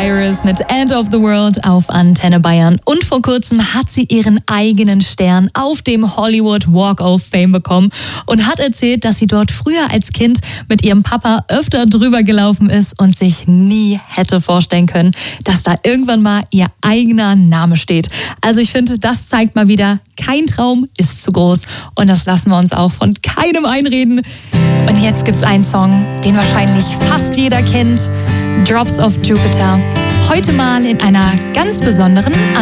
Cyrus mit End of the World auf Antenne Bayern. Und vor kurzem hat sie ihren eigenen Stern auf dem Hollywood Walk of Fame bekommen und hat erzählt, dass sie dort früher als Kind mit ihrem Papa öfter drüber gelaufen ist und sich nie hätte vorstellen können, dass da irgendwann mal ihr eigener Name steht. Also ich finde, das zeigt mal wieder, kein Traum ist zu groß. Und das lassen wir uns auch von keinem einreden. Und jetzt gibt's einen Song, den wahrscheinlich fast jeder kennt. Drops of Jupiter. Heute mal in einer ganz besonderen